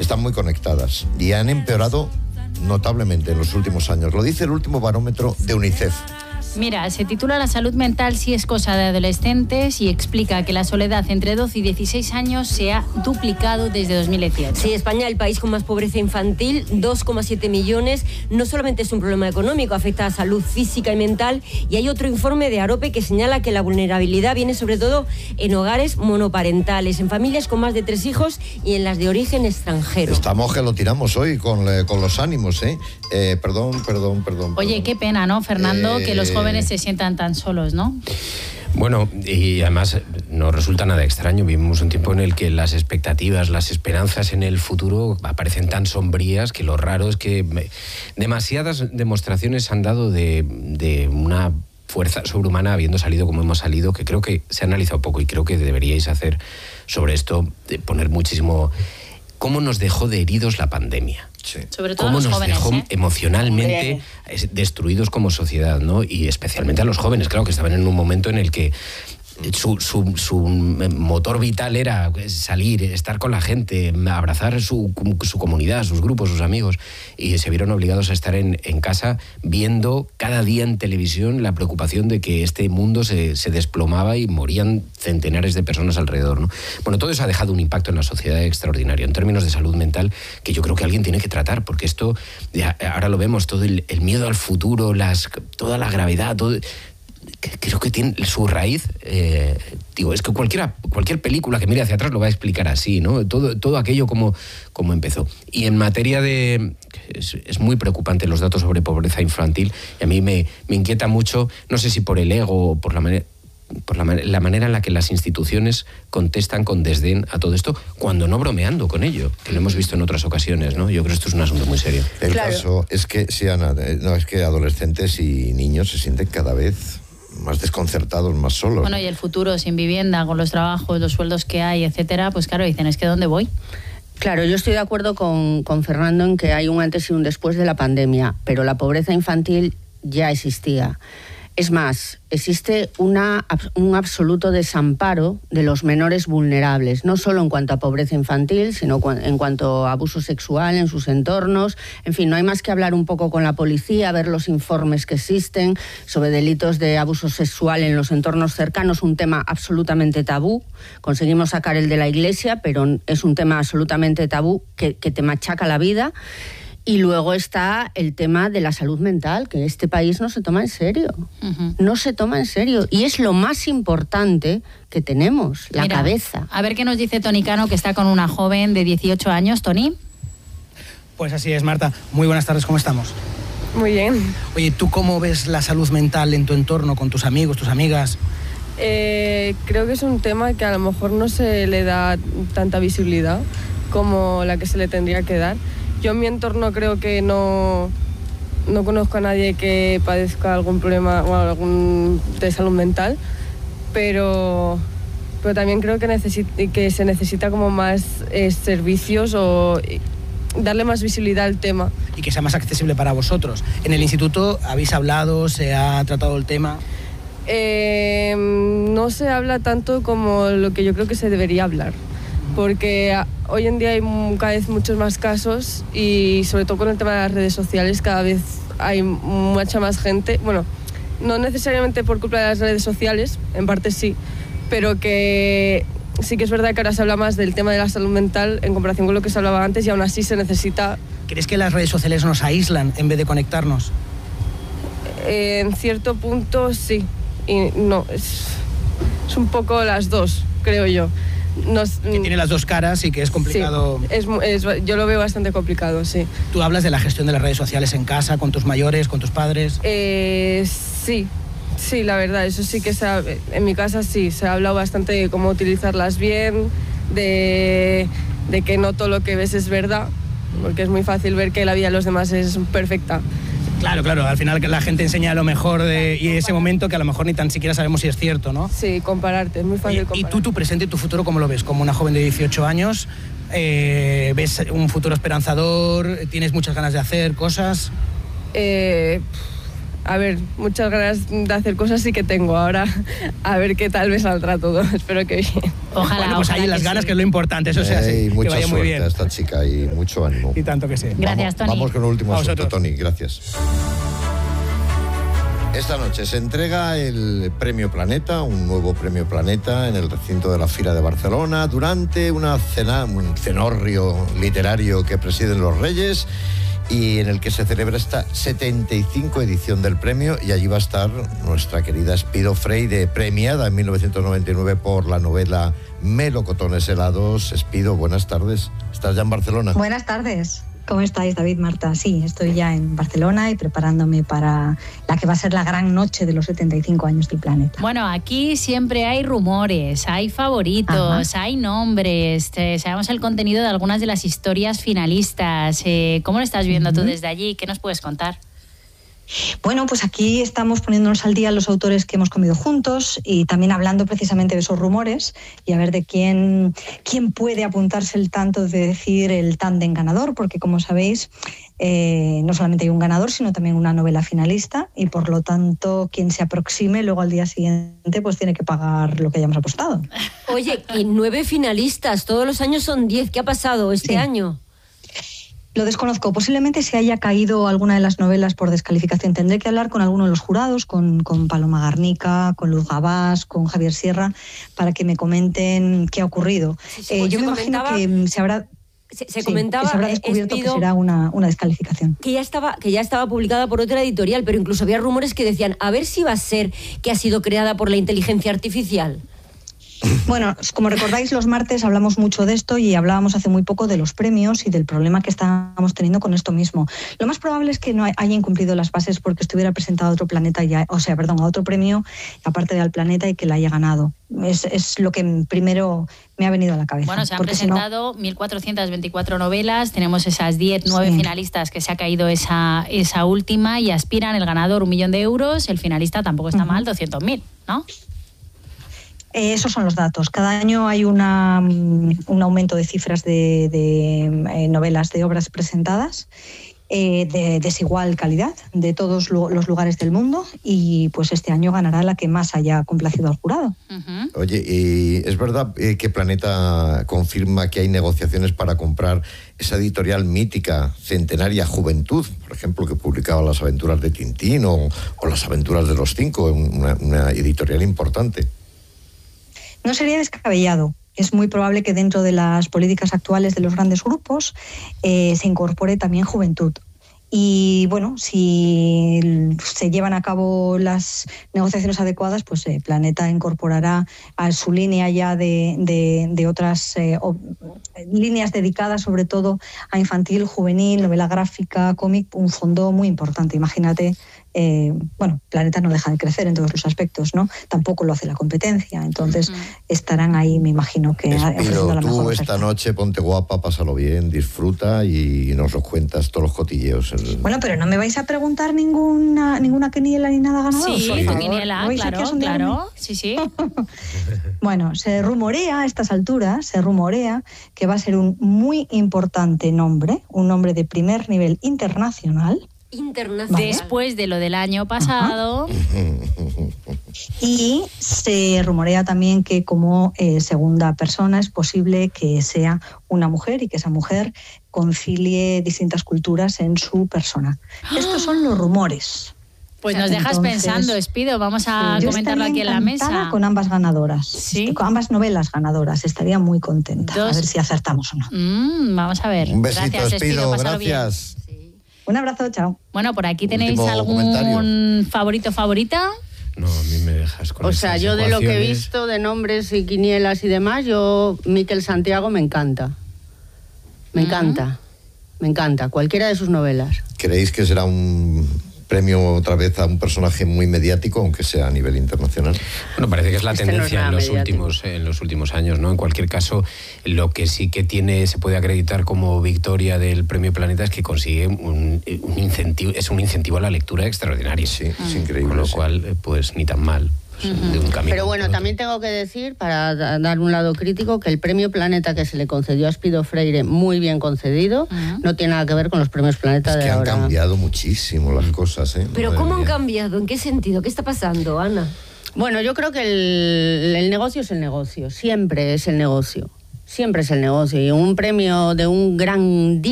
están muy conectadas y han empeorado notablemente en los últimos años. Lo dice el último barómetro de UNICEF. Mira, se titula La salud mental si es cosa de adolescentes y explica que la soledad entre 12 y 16 años se ha duplicado desde 2018. Sí, España, el país con más pobreza infantil, 2,7 millones. No solamente es un problema económico, afecta a la salud física y mental. Y hay otro informe de Arope que señala que la vulnerabilidad viene sobre todo en hogares monoparentales, en familias con más de 3 hijos y en las de origen extranjero. Estamos que lo tiramos hoy con los ánimos, ¿eh? Perdón. Oye, qué pena, ¿no, Fernando? Que los jóvenes se sientan tan solos, ¿no? Bueno, y además no resulta nada extraño. Vivimos un tiempo en el que las expectativas, las esperanzas en el futuro aparecen tan sombrías que lo raro es que demasiadas demostraciones han dado de una fuerza sobrehumana habiendo salido como hemos salido, que creo que se ha analizado poco y creo que deberíais hacer sobre esto, poner muchísimo... ¿Cómo nos dejó de heridos la pandemia? Sí. Sobre todo cómo los nos jóvenes, dejó emocionalmente destruidos como sociedad, ¿no? Y especialmente a los jóvenes, claro, que estaban en un momento en el que su motor vital era salir, estar con la gente, abrazar su comunidad, sus grupos, sus amigos, y se vieron obligados a estar en casa viendo cada día en televisión la preocupación de que este mundo se desplomaba y morían centenares de personas alrededor, ¿no? Bueno, todo eso ha dejado un impacto en la sociedad extraordinario, en términos de salud mental, que yo creo que alguien tiene que tratar, porque esto, ahora lo vemos, todo el miedo al futuro, toda la gravedad, todo... Creo que tiene su raíz, es que cualquier película que mire hacia atrás lo va a explicar así, ¿no? Todo aquello como empezó. Y en materia de... Es muy preocupante los datos sobre pobreza infantil, y a mí me inquieta mucho, no sé si por el ego o por la manera en la que las instituciones contestan con desdén a todo esto, cuando no bromeando con ello, que lo hemos visto en otras ocasiones, ¿no? Yo creo que esto es un asunto muy serio. El caso es que, sí, Ana, es que adolescentes y niños se sienten cada vez más desconcertados, más solos. Bueno, y el futuro sin vivienda, con los trabajos, los sueldos que hay, etcétera, pues claro, dicen, es que ¿dónde voy? Claro, yo estoy de acuerdo con Fernando en que hay un antes y un después de la pandemia, pero la pobreza infantil ya existía. Es más, existe un absoluto desamparo de los menores vulnerables, no solo en cuanto a pobreza infantil, sino en cuanto a abuso sexual en sus entornos. En fin, no hay más que hablar un poco con la policía, ver los informes que existen sobre delitos de abuso sexual en los entornos cercanos, un tema absolutamente tabú. Conseguimos sacar el de la Iglesia, pero es un tema absolutamente tabú que te machaca la vida. Y luego está el tema de la salud mental, que este país no se toma en serio. Uh-huh. No se toma en serio. Y es lo más importante que tenemos, la cabeza. A ver qué nos dice Toni Cano, que está con una joven de 18 años. ¿Toni? Pues así es, Marta. Muy buenas tardes, ¿cómo estamos? Muy bien. Oye, ¿tú cómo ves la salud mental en tu entorno, con tus amigos, tus amigas? Creo que es un tema que a lo mejor no se le da tanta visibilidad como la que se le tendría que dar. Yo en mi entorno creo que no conozco a nadie que padezca algún problema o algún de salud mental, pero también creo que se necesita como más servicios o darle más visibilidad al tema. Y que sea más accesible para vosotros. ¿En el instituto habéis hablado, se ha tratado el tema? No se habla tanto como lo que yo creo que se debería hablar, porque hoy en día hay cada vez muchos más casos y sobre todo con el tema de las redes sociales cada vez hay mucha más gente, bueno, no necesariamente por culpa de las redes sociales, en parte sí, pero que sí que es verdad que ahora se habla más del tema de la salud mental en comparación con lo que se hablaba antes y aún así se necesita... ¿Crees que las redes sociales nos aíslan en vez de conectarnos? En cierto punto sí, y no, es un poco las dos, creo yo. Que tiene las dos caras y que es complicado. Sí, yo lo veo bastante complicado, sí. ¿Tú hablas de la gestión de las redes sociales en casa, con tus mayores, con tus padres? Sí, la verdad, eso sí que en mi casa sí, se ha hablado bastante de cómo utilizarlas bien, de que no todo lo que ves es verdad, porque es muy fácil ver que la vida de los demás es perfecta. Claro, al final la gente enseña lo mejor y ese momento que a lo mejor ni tan siquiera sabemos si es cierto, ¿no? Sí, compararte, es muy fácil comparar. ¿Y tú, tu presente y tu futuro, cómo lo ves? Como una joven de 18 años, ¿ves un futuro esperanzador? ¿Tienes muchas ganas de hacer cosas? a ver, muchas ganas de hacer cosas sí que tengo. Ahora, a ver qué tal me saldrá todo. Espero que bien. Ojalá. Bueno, pues ahí las ganas, sí. que es lo importante, eso sea así. Mucha que vaya muy suerte bien. a esta chica y mucho ánimo. Y tanto que sí. Gracias, Tony. Vamos con el último A asunto, vosotros. Tony, gracias. Esta noche se entrega el Premio Planeta, un nuevo Premio Planeta en el recinto de la Fira de Barcelona durante una cena, un cenorrio literario que presiden los Reyes y en el que se celebra esta 75 edición del premio, y allí va a estar nuestra querida Espido Freire, premiada en 1999 por la novela Melocotones helados. Espido, buenas tardes. ¿Estás ya en Barcelona? Buenas tardes. ¿Cómo estáis, David, Marta? Sí, estoy ya en Barcelona y preparándome para la que va a ser la gran noche de los 75 años del planeta. Bueno, aquí siempre hay rumores, hay favoritos, hay nombres, sabemos el contenido de algunas de las historias finalistas. ¿Cómo lo estás viendo tú desde allí? ¿Qué nos puedes contar? Bueno, pues aquí estamos poniéndonos al día los autores que hemos comido juntos y también hablando precisamente de esos rumores y a ver de quién puede apuntarse el tanto de decir el tándem ganador, porque como sabéis, no solamente hay un ganador, sino también una novela finalista y por lo tanto quien se aproxime luego al día siguiente pues tiene que pagar lo que hayamos apostado. Oye, y 9 finalistas, todos los años son 10. ¿Qué ha pasado este año? Lo desconozco. Posiblemente se haya caído alguna de las novelas por descalificación. Tendré que hablar con alguno de los jurados, con Paloma Garnica, con Luz Gabás, con Javier Sierra, para que me comenten qué ha ocurrido. Yo me imagino que se habrá... Se comentaba, que se habrá descubierto que será una descalificación. Que ya estaba publicada por otra editorial, pero incluso había rumores que decían, a ver si va a ser que ha sido creada por la inteligencia artificial. Bueno, como recordáis, los martes hablamos mucho de esto y hablábamos hace muy poco de los premios y del problema que estamos teniendo con esto mismo. Lo más probable es que no haya incumplido las bases porque estuviera presentado a otro planeta, a otro premio, aparte del planeta, y que la haya ganado. Es lo que primero me ha venido a la cabeza. Bueno, se han presentado 1.424 novelas, tenemos esas 9 finalistas que se ha caído esa última y aspiran el ganador 1 millón de euros, el finalista tampoco está mal, 200.000, ¿no? Esos son los datos. Cada año hay un aumento de cifras de novelas, de obras presentadas, de desigual calidad, de todos los lugares del mundo, y pues este año ganará la que más haya complacido al jurado. Oye, ¿y es verdad que Planeta confirma que hay negociaciones para comprar esa editorial mítica, centenaria Juventud, por ejemplo, que publicaba Las aventuras de Tintín o Las aventuras de los 5, una editorial importante? No sería descabellado. Es muy probable que dentro de las políticas actuales de los grandes grupos se incorpore también Juventud. Y bueno, si se llevan a cabo las negociaciones adecuadas, pues Planeta incorporará a su línea ya de otras líneas dedicadas sobre todo a infantil, juvenil, novela gráfica, cómic, un fondo muy importante. Imagínate, Planeta no deja de crecer en todos los aspectos, ¿no? Tampoco lo hace la competencia, entonces estarán ahí, me imagino que ofreciendo la mejor oferta. Esta noche ponte guapa, pásalo bien, disfruta y nos lo cuentas todos los cotilleos. Bueno, pero no me vais a preguntar ninguna quiniela ni nada ganador. Sí, quiniela, claro. Sí. Bueno, se rumorea a estas alturas, que va a ser un muy importante nombre, un nombre de primer nivel internacional. Después de lo del año pasado. Y se rumorea también que como segunda persona es posible que sea una mujer y que esa mujer concilie distintas culturas en su persona. Estos son los rumores. Pues nos dejas pensando, Espido, vamos a comentarlo aquí en la mesa. Con ambas ganadoras, ¿sí? Con ambas novelas ganadoras, estaría muy contenta. A ver si acertamos o no. Vamos a ver. Un besito, gracias, Espido, gracias. Un abrazo, chao. Bueno, por aquí tenéis Último algún comentario. favorita. No, a mí me dejas con O sea, yo de lo que he visto de nombres y quinielas y demás, Miquel Santiago me encanta. Me encanta. Cualquiera de sus novelas. ¿Creéis que será un premio otra vez a un personaje muy mediático, aunque sea a nivel internacional? Bueno, parece que es la tendencia no es en los últimos años, ¿no? En cualquier caso, lo que sí que se puede acreditar como victoria del Premio Planeta es que consigue un incentivo a la lectura extraordinario. Sí, es increíble. Con lo cual, pues ni tan mal. de un camino. Pero bueno, también tengo que decir, para dar un lado crítico, que el premio Planeta que se le concedió a Espido Freire, muy bien concedido, no tiene nada que ver con los premios Planeta de ahora. Han cambiado muchísimo las cosas, ¿eh? Pero ¿cómo han cambiado? ¿En qué sentido? ¿Qué está pasando, Ana? Bueno, yo creo que el negocio es el negocio, siempre es el negocio. Siempre es el negocio. Y un premio de un gran